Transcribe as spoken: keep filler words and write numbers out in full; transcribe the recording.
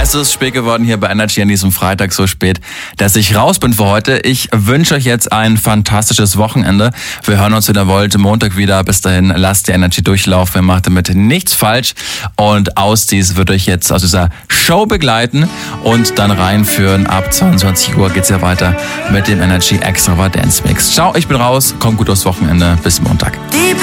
Es ist spät geworden hier bei Energy an diesem Freitag, so spät, dass ich raus bin für heute. Ich wünsche euch jetzt ein fantastisches Wochenende. Wir hören uns, wenn ihr wollt, Montag wieder. Bis dahin, lasst die Energy durchlaufen. Ihr macht damit nichts falsch. Und Ausdies wird euch jetzt aus dieser Show begleiten und dann reinführen. Ab zweiundzwanzig Uhr geht's ja weiter mit dem Energy Extravagance Mix. Ciao, ich bin raus. Kommt gut aufs Wochenende. Bis Montag.